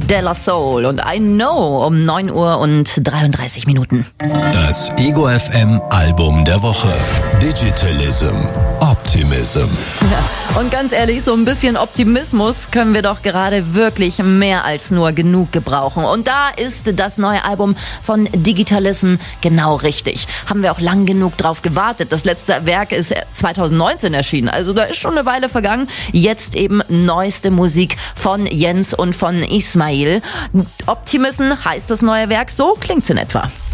De La Soul und I Know um 9 Uhr und 33 Minuten. Das Ego FM Album der Woche. Digitalism. Optimism. Ja, und ganz ehrlich, so ein bisschen Optimismus können wir doch gerade wirklich mehr als nur genug gebrauchen. Und da ist das neue Album von Digitalism genau richtig. Haben wir auch lang genug drauf gewartet. Das letzte Werk ist 2019 erschienen, also da ist schon eine Weile vergangen. Jetzt eben neueste Musik von Jens und von Ismail. Optimism heißt das neue Werk, so klingt's in etwa.